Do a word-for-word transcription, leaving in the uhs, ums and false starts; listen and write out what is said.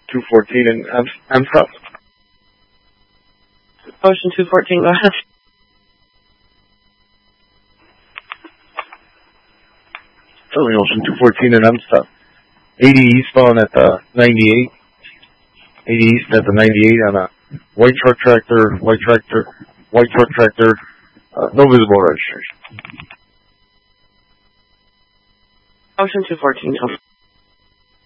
two fourteen and I'm, I'm stuck. Ocean two fourteen, go ahead. Philly Ocean two fourteen and I'm stuck. eighty eastbound at the ninety-eight. eighty east at the ninety-eight on a white truck tractor, white tractor, white truck tractor, uh, no visible registration. Ocean two fourteen, go.